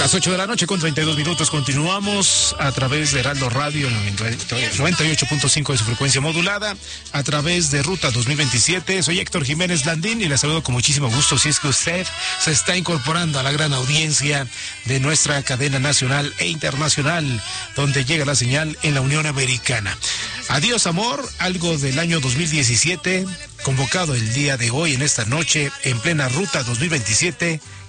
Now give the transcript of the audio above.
Las 8 de la noche con 32 minutos continuamos a través de Heraldo Radio 98.5 de su frecuencia modulada, a través de Ruta 2027. Soy Héctor Jiménez Landín y les saludo con muchísimo gusto si es que usted se está incorporando a la gran audiencia de nuestra cadena nacional e internacional, donde llega la señal en la Unión Americana. Adiós amor, algo del año 2017, convocado el día de hoy en esta noche en plena Ruta 2027.